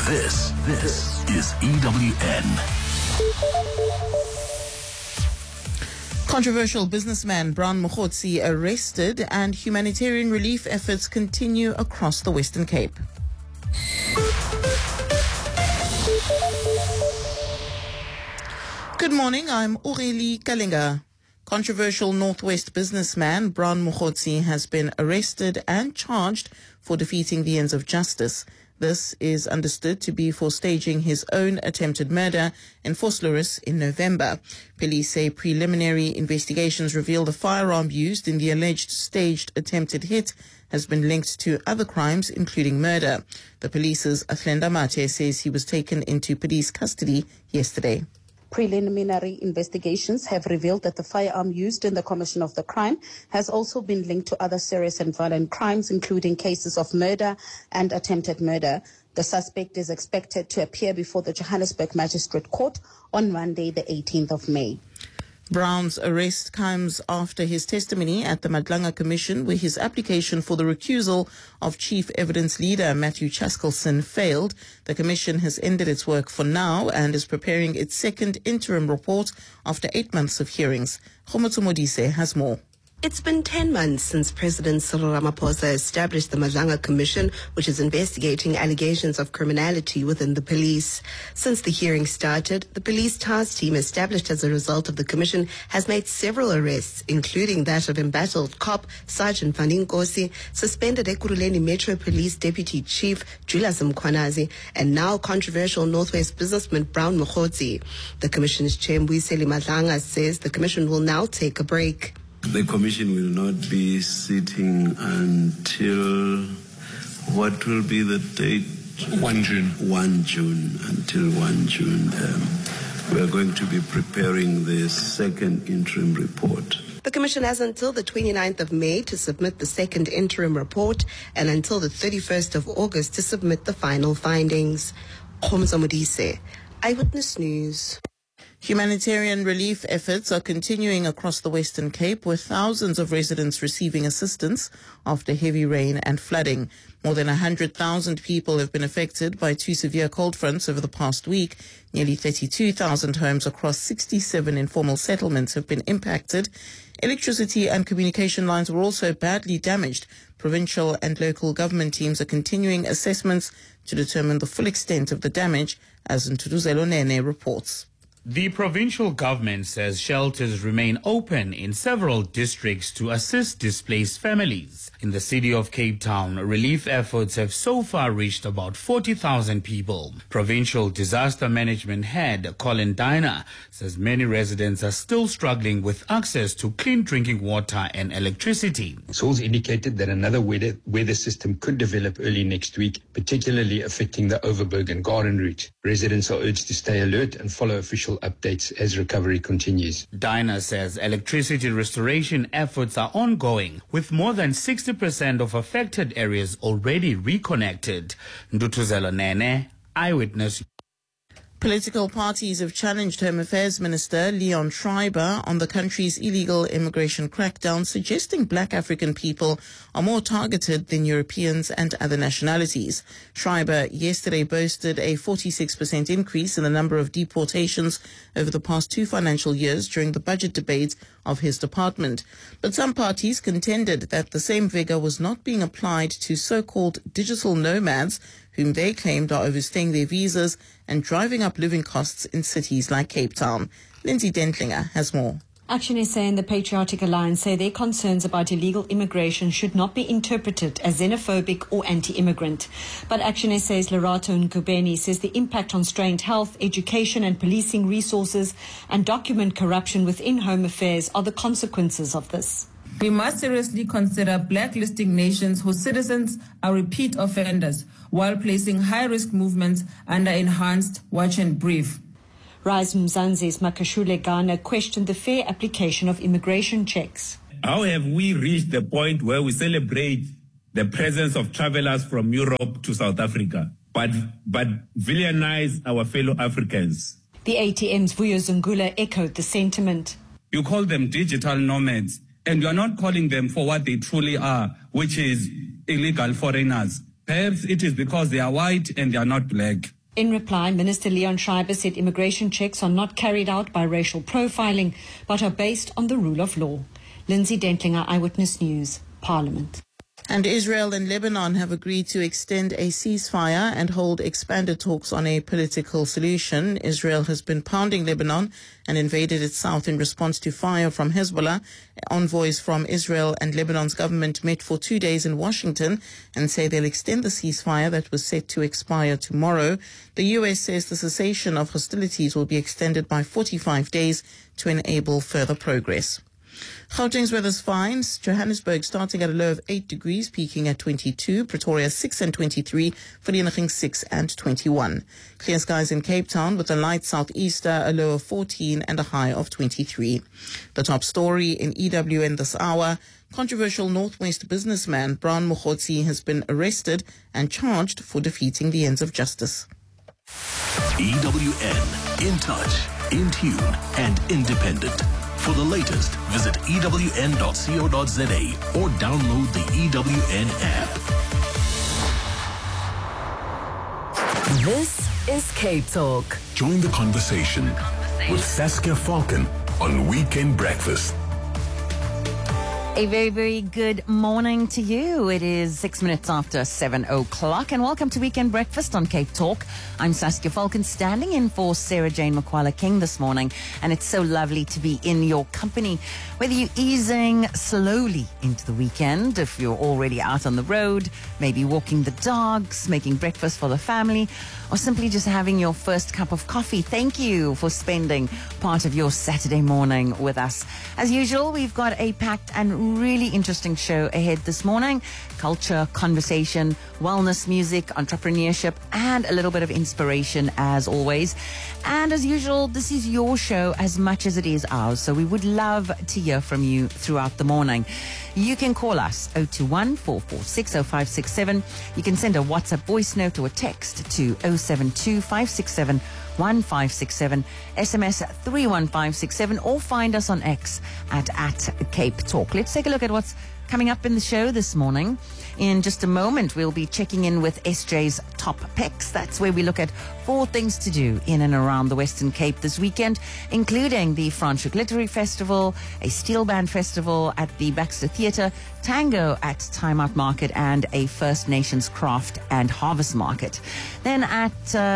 This is EWN. Controversial businessman Brown Mokgotsi arrested, and humanitarian relief efforts continue across the Western Cape. Good morning, I'm Aurélie Kalinga. Controversial Northwest businessman Brown Mokgotsi has been arrested and charged for defeating the ends of justice. This is understood to be for staging his own attempted murder in Vosloorus in November. Police say preliminary investigations reveal the firearm used in the alleged staged attempted hit has been linked to other crimes, including murder. The police's Athlenda Mate says he was taken into police custody yesterday. Preliminary investigations have revealed that the firearm used in the commission of the crime has also been linked to other serious and violent crimes, including cases of murder and attempted murder. The suspect is expected to appear before the Johannesburg Magistrate Court on Monday, the 18th of May. Brown's arrest comes after his testimony at the Madlanga Commission, where his application for the recusal of Chief Evidence Leader Matthew Chaskelson failed. The Commission has ended its work for now and is preparing its second interim report after 8 months of hearings. Khomotso Modise has more. It's been 10 months since President Cyril Ramaphosa established the Madlanga Commission, which is investigating allegations of criminality within the police. Since the hearing started, the police task team established as a result of the commission has made several arrests, including that of embattled cop Sergeant Vandinkosi, suspended Ekurhuleni Metro Police Deputy Chief Julius Mkhwanazi, and now controversial Northwest businessman Brown Mokgotsi. The commission's chair Mbuyiseli Madlanga says the commission will now take a break. The commission will not be sitting until, what will be the date? 1 June. 1 June, until 1 June. We are going to be preparing the second interim report. The Commission has until the 29th of May to submit the second interim report and until the 31st of August to submit the final findings. Khomotso Modise, Eyewitness News. Humanitarian relief efforts are continuing across the Western Cape, with thousands of residents receiving assistance after heavy rain and flooding. More than 100,000 people have been affected by two severe cold fronts over the past week. Nearly 32,000 homes across 67 informal settlements have been impacted. Electricity and communication lines were also badly damaged. Provincial and local government teams are continuing assessments to determine the full extent of the damage, as Ntuduzelo Nene reports. The provincial government says shelters remain open in several districts to assist displaced families. In the city of Cape Town, relief efforts have so far reached about 40,000 people. Provincial Disaster Management Head Colin Diner says many residents are still struggling with access to clean drinking water and electricity. Sources indicated that another weather system could develop early next week, particularly affecting the Overberg and Garden route. Residents are urged to stay alert and follow official updates as recovery continues. Diner says electricity restoration efforts are ongoing, with more than 60% of affected areas already reconnected. Ntutuzelo Nene, Eyewitness. Political parties have challenged Home Affairs Minister Leon Schreiber on the country's illegal immigration crackdown, suggesting black African people are more targeted than Europeans and other nationalities. Schreiber yesterday boasted a 46% increase in the number of deportations over the past 2 financial years during the budget debates of his department. But some parties contended that the same vigor was not being applied to so-called digital nomads, whom they claimed are overstaying their visas and driving up living costs in cities like Cape Town. Lindsay Dentlinger has more. Action SA and the Patriotic Alliance say their concerns about illegal immigration should not be interpreted as xenophobic or anti-immigrant. But Action SA's Lerato Nkubeni says the impact on strained health, education and policing resources and document corruption within Home Affairs are the consequences of this. We must seriously consider blacklisting nations whose citizens are repeat offenders while placing high-risk movements under enhanced watch and brief. Rise Mzansi's Makashule Ghana questioned the fair application of immigration checks. How have we reached the point where we celebrate the presence of travelers from Europe to South Africa, but villainize our fellow Africans? The ATM's Vuyo Zungula echoed the sentiment. You call them digital nomads, and you are not calling them for what they truly are, which is illegal foreigners. Perhaps it is because they are white and they are not black. In reply, Minister Leon Schreiber said immigration checks are not carried out by racial profiling, but are based on the rule of law. Lindsay Dentlinger, Eyewitness News, Parliament. And Israel and Lebanon have agreed to extend a ceasefire and hold expanded talks on a political solution. Israel has been pounding Lebanon and invaded its south in response to fire from Hezbollah. Envoys from Israel and Lebanon's government met for 2 days in Washington and say they'll extend the ceasefire that was set to expire tomorrow. The U.S. says the cessation of hostilities will be extended by 45 days to enable further progress. Gauteng's weather's fine. Johannesburg starting at a low of 8 degrees, peaking at 22. Pretoria 6 and 23. Vereeniging 6 and 21. Clear skies in Cape Town with a light southeaster, a low of 14 and a high of 23. The top story in EWN this hour. Controversial Northwest businessman Brown Mokgotsi has been arrested and charged for defeating the ends of justice. EWN, in touch, in tune, and independent. For the latest, visit ewn.co.za or download the EWN app. This is Cape Talk. Join the conversation with Saskia Falcon on Weekend Breakfast. A very, very good morning to you. It is 6 minutes after 7 o'clock and welcome to Weekend Breakfast on Cape Talk. I'm Saskia Falcon, standing in for Sarah Jane Makwala King this morning, and it's so lovely to be in your company. Whether you're easing slowly into the weekend, if you're already out on the road, maybe walking the dogs, making breakfast for the family, or simply just having your first cup of coffee, thank you for spending part of your Saturday morning with us. As usual, we've got a packed and really interesting show ahead this morning. Culture, conversation, wellness, music, entrepreneurship, and a little bit of inspiration as always. And as usual, this is your show as much as it is ours, so we would love to hear from you throughout the morning. You can call us 021-446-0567. You can send a WhatsApp voice note or a text to 072-567-1567, SMS 31567, or find us on X at Cape Talk. Let's take a look at what's coming up in the show this morning. In just a moment, we'll be checking in with SJ's Top Picks. That's where we look at 4 things to do in and around the Western Cape this weekend, including the Franschhoek Literary Festival, a steel band festival at the Baxter Theatre, tango at Time Out Market, and a First Nations craft and harvest market. Then at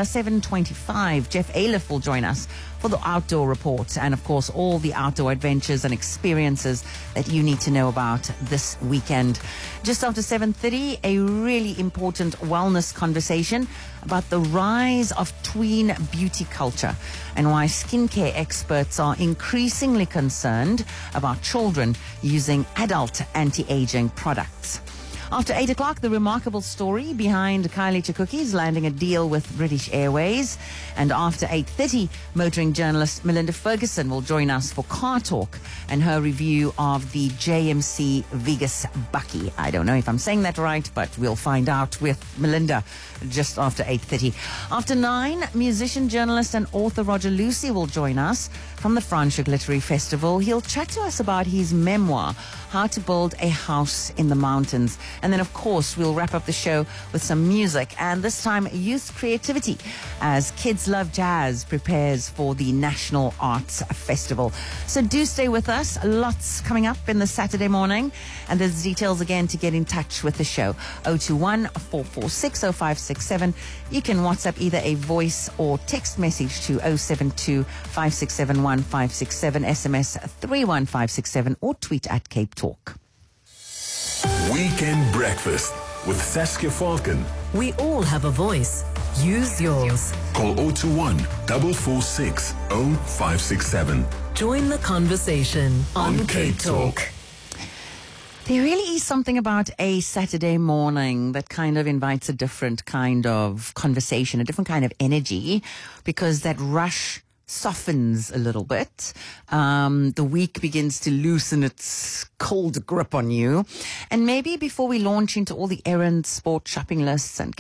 7:25, Jeff Aliff will join us for the outdoor report and, of course, all the outdoor adventures and experiences that you need to know about this weekend. Just after 7:30, a really important wellness conversation about the rise of tween beauty culture and why skincare experts are increasingly concerned about children using adult anti-aging products. After 8 o'clock, the remarkable story behind Kylie Chikuki's landing a deal with British Airways. And after 8:30, motoring journalist Melinda Ferguson will join us for Car Talk and her review of the JMC Vigus Bakkie. I don't know if I'm saying that right, but we'll find out with Melinda just after 8:30. After 9, musician, journalist and author Roger Lucy will join us from the Franschhoek Literary Festival. He'll chat to us about his memoir, How to Build a House in the Mountains. And then, of course, we'll wrap up the show with some music, and this time youth creativity, as Kids Love Jazz prepares for the National Arts Festival. So do stay with us. Lots coming up in the Saturday morning. And there's details again to get in touch with the show. 021-446-0567. You can WhatsApp either a voice or text message to 072-567-1567, SMS 31567, or tweet at Cape Talk. Weekend Breakfast with Saskia Falcon. We all have a voice. Use yours. Call 021-446-0567. Join the conversation on Cape Talk. There really is something about a Saturday morning that kind of invites a different kind of conversation, a different kind of energy, because that rush softens a little bit. The week begins to loosen its cold grip on you. And maybe before we launch into all the errands, sport, shopping lists and